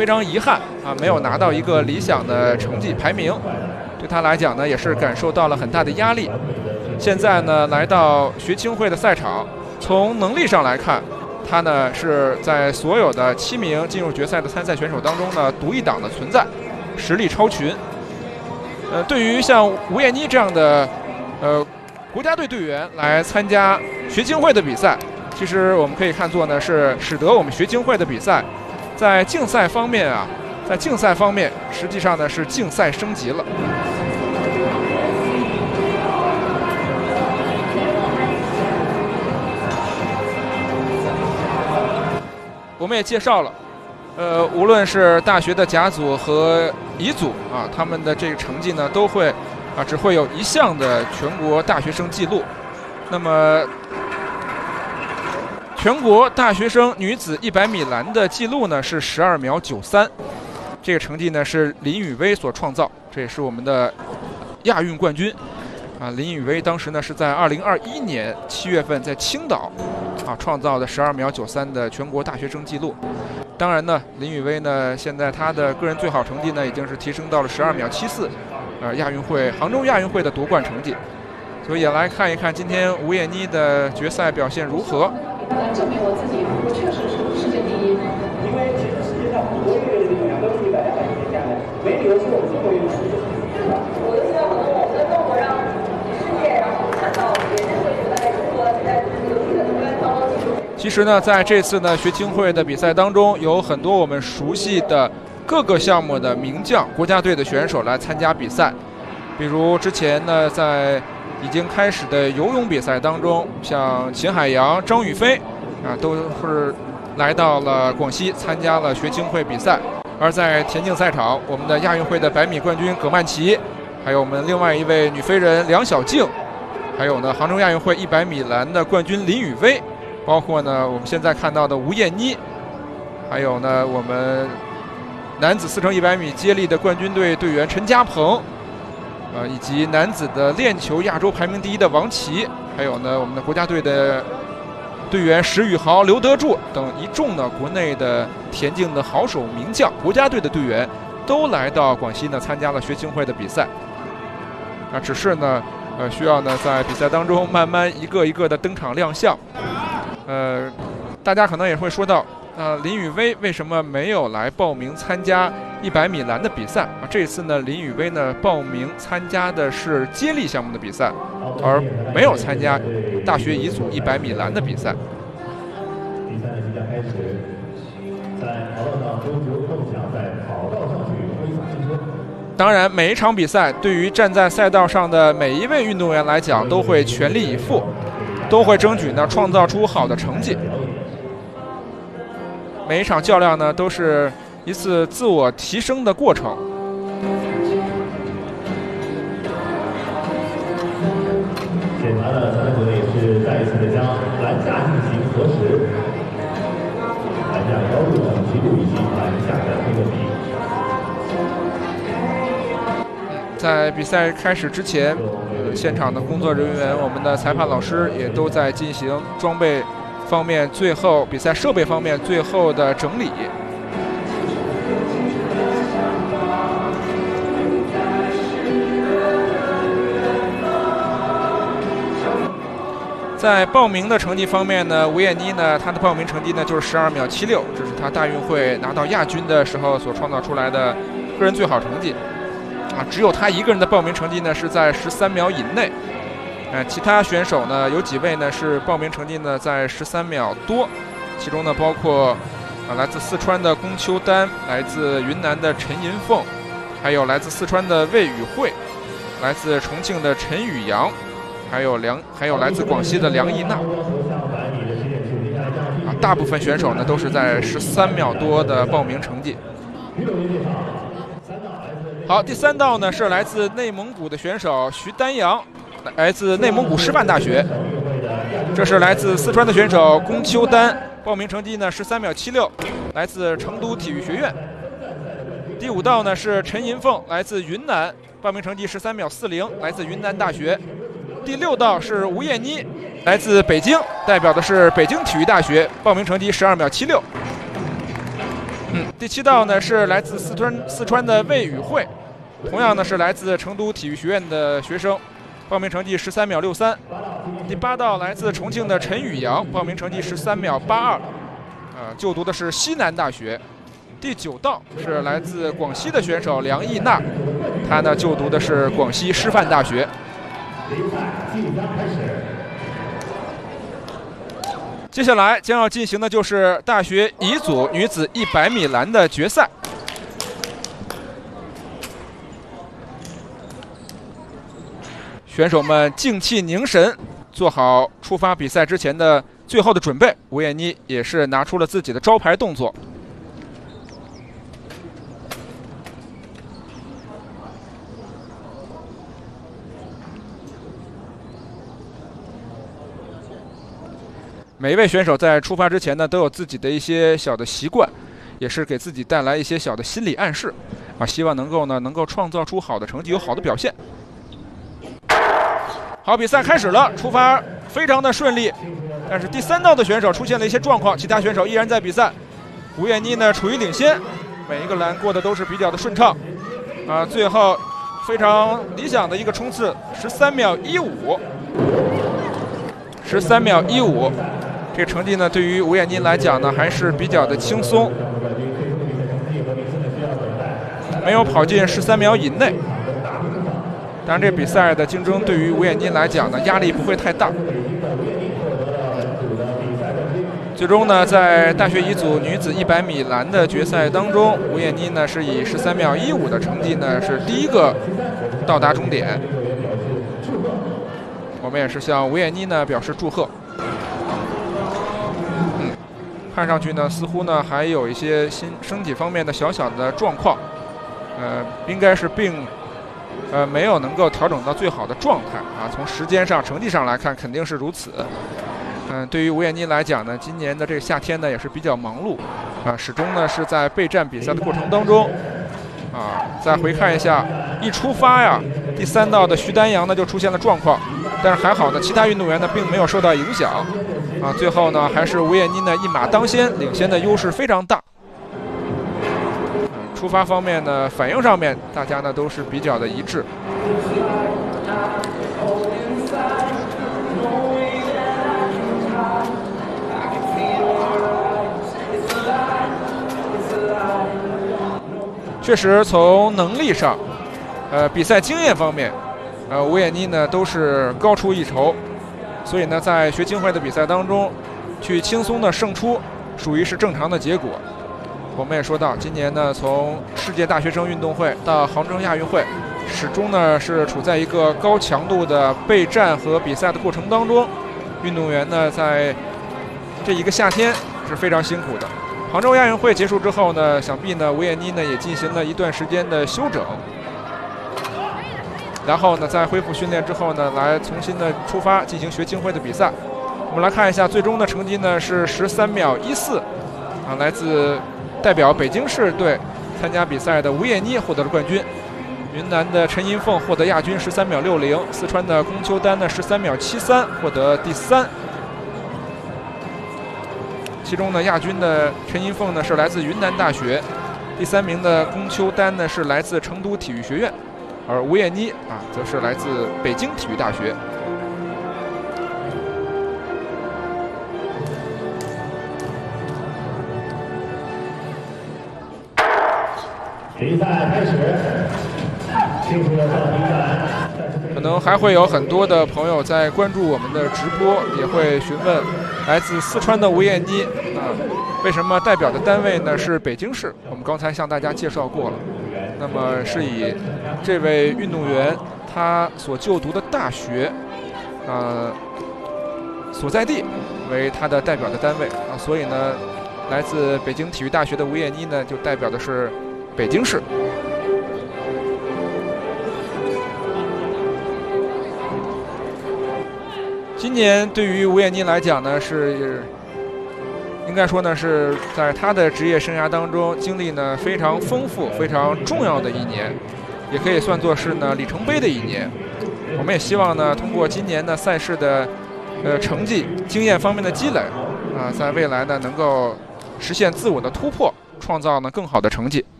非常遗憾啊，没有拿到一个理想的成绩排名，对他来讲呢，也是感受到了很大的压力。现在呢，来到学青会的赛场，从能力上来看，他呢是在所有的7名进入决赛的参赛选手当中呢，独一档的存在，实力超群。对于像吴艳妮这样的国家队队员来参加学青会的比赛，其实我们可以看作呢是使得我们学青会的比赛在竞赛方面实际上呢是竞赛升级了。我们也介绍了，无论是大学的甲组和乙组啊，他们的这个成绩呢都会啊只会有1项的全国大学生纪录。那么全国大学生女子100米栏的纪录呢是12秒93，这个成绩呢是林雨薇所创造，这也是我们的亚运冠军啊。林雨薇当时呢是在2021年7月份在青岛啊创造的12秒93的全国大学生纪录。当然呢，林雨薇呢现在她的个人最好成绩呢已经是提升到了12秒74，杭州亚运会的夺冠成绩。所以也来看一看今天吴艳妮的决赛表现如何。 证明我自己，我确实是世界第一。因为其实世界上很多越野的运动员都是100、200年下来，没理由说我们中国运动员是。我就希望可能我们的中国让世界然后看到，也是会觉得中国在有这个中间创造技术。 其实呢，在这次呢学青会的比赛当中，有很多我们熟悉的各个项目的名将国家队的选手来参加比赛，比如之前呢在已经开始的游泳比赛当中，像秦海洋、张雨霏啊，都是来到了广西参加了学青会比赛。而在田径赛场，我们的亚运会的100米冠军葛曼棋，还有我们另外一位女飞人梁晓静，还有呢杭州亚运会100米栏的冠军林雨薇，包括呢我们现在看到的吴艳妮，还有呢我们男子4乘100米接力的冠军队队员陈嘉鹏。以及男子的链球亚洲排名第1的王琦，还有呢我们的国家队的队员石宇豪、刘德柱等一众呢国内的田径的好手名将，国家队的队员都来到广西呢参加了学青会的比赛。只是呢需要呢在比赛当中慢慢一个一个的登场亮相。大家可能也会说到，林雨薇为什么没有来报名参加100米栏的比赛啊？这次呢，林雨薇呢报名参加的是接力项目的比赛，而没有参加大学乙组100米栏的比赛。 比赛即将开始，在跑道上丢球共享在跑道上去挥洒汽车。 当然，每一场比赛对于站在赛道上的每一位运动员来讲，都会全力以赴，都会争取呢创造出好的成绩。每一场较量呢，都是一次自我提升的过程。 检查的参赛者也是再一次的将栏架进行核实，栏架高度、整齐度以及栏架的配合比。 在比赛开始之前，现场的工作人员、我们的裁判老师也都在进行装备方面比赛设备方面最后的整理。在报名的成绩方面呢，吴艳妮呢，她的报名成绩呢就是12秒76，这是她大运会拿到亚军的时候所创造出来的个人最好成绩。只有她一个人的报名成绩呢是在13秒以内。其他选手呢，有几位呢是报名成绩呢在13秒多，其中呢包括来自四川的龚秋丹，来自云南的陈银凤，还有来自四川的魏宇慧，来自重庆的陈宇阳，还有来自广西的梁艺娜。大部分选手呢都是在13秒多的报名成绩。好，第3道呢是来自内蒙古的选手徐丹阳，来自内蒙古师范大学。这是来自四川的选手龚秋丹，报名成绩呢13秒76，来自成都体育学院。第5道呢是陈银凤，来自云南，报名成绩13秒40，来自云南大学。第6道是吴艳妮，来自北京，代表的是北京体育大学，报名成绩12秒76。 第7道呢是来自四川的魏宇慧，同样呢是来自成都体育学院的学生，报名成绩13秒63。第8道来自重庆的陈宇阳，报名成绩13秒82，就读的是西南大学。第9道是来自广西的选手梁艺娜，她呢就读的是广西师范大学。接下来将要进行的就是大学乙组女子100米栏的决赛。选手们静气凝神，做好出发比赛之前的最后的准备。吴艳妮也是拿出了自己的招牌动作。每一位选手在出发之前呢，都有自己的一些小的习惯，也是给自己带来一些小的心理暗示，希望能够创造出好的成绩，有好的表现。好，比赛开始了，出发非常的顺利，但是第3道的选手出现了一些状况，其他选手依然在比赛。吴艳妮呢处于领先，每一个栏过得都是比较的顺畅，最后非常理想的一个冲刺，13秒15，13秒15。这个成绩呢，对于吴艳妮来讲呢，还是比较的轻松，没有跑进13秒以内。当然，这比赛的竞争对于吴艳妮来讲呢，压力不会太大。最终呢，在大学乙组女子100米栏的决赛当中，吴艳妮呢是以13秒15的成绩呢是第一个到达终点。我们也是向吴艳妮呢表示祝贺。看上去呢，似乎呢还有一些身体方面的小小的状况，应该是没有能够调整到最好的状态从时间上、成绩上来看，肯定是如此。对于吴艳妮来讲呢，今年的这个夏天呢也是比较忙碌，始终呢是在备战比赛的过程当中，再回看一下，一出发呀，第3道的徐丹阳呢就出现了状况，但是还好呢，其他运动员呢并没有受到影响。最后呢，还是吴艳妮呢一马当先，领先的优势非常大。出发方面呢，反应上面大家呢都是比较的一致。确实，从能力上，比赛经验方面，吴艳妮呢都是高出一筹。所以呢，在学青会的比赛当中，去轻松的胜出，属于是正常的结果。我们也说到，今年呢，从世界大学生运动会到杭州亚运会，始终呢是处在一个高强度的备战和比赛的过程当中。运动员呢，在这一个夏天是非常辛苦的。杭州亚运会结束之后呢，想必呢，吴艳妮呢也进行了一段时间的休整。然后呢，在恢复训练之后呢，来重新的出发进行学青会的比赛。我们来看一下最终的成绩呢是13秒14，来自代表北京市队参加比赛的吴艳妮获得了冠军，云南的陈银凤获得亚军13秒60，四川的龚秋丹呢13秒73获得第3。其中呢，亚军的陈银凤呢是来自云南大学，第3名的龚秋丹呢是来自成都体育学院。而吴艳妮则是来自北京体育大学。 比赛开始，庆祝的上比赛。 可能还会有很多的朋友在关注我们的直播，也会询问来自四川的吴艳妮为什么代表的单位呢是北京市？我们刚才向大家介绍过了。那么是以这位运动员他所就读的大学所在地为他的代表的单位所以呢，来自北京体育大学的吴艳妮呢就代表的是北京市。今年对于吴艳妮来讲呢，是应该说呢是在她的职业生涯当中经历呢非常丰富、非常重要的一年，也可以算作是呢里程碑的一年。我们也希望呢通过今年的赛事的成绩、经验方面的积累在未来呢能够实现自我的突破， 创造呢更好的成绩。